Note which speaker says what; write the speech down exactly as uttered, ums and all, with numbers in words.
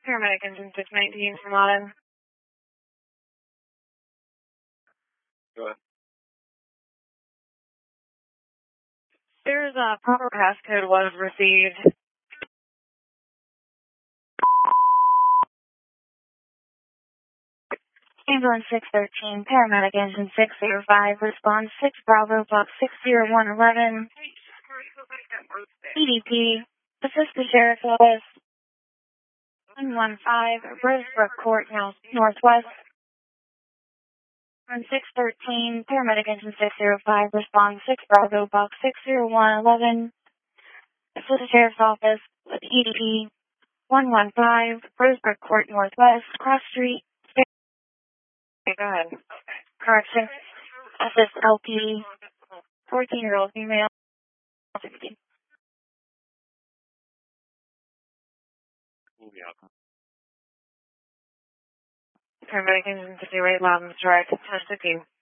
Speaker 1: Paramedic engine six nineteen from Auden.
Speaker 2: Go ahead.
Speaker 1: There's a proper passcode was received.
Speaker 3: Ambulance six thirteen, paramedic engine six zero five, response six Bravo box six zero one eleven. E D P, assist the sheriff's office. one one five, Rosebrook Court, Northwest. On six thirteen, paramedic engine six zero five, response six Bravo box six zero one eleven. Assist the sheriff's office with E D P one one five, Rosebrook Court, Northwest, Cross Street.
Speaker 1: Okay, go ahead.
Speaker 3: Correction. Assist L P, fourteen-year-old female. sixty.
Speaker 1: Paramedic engine six zero eight, loud and strike. Test fifteen.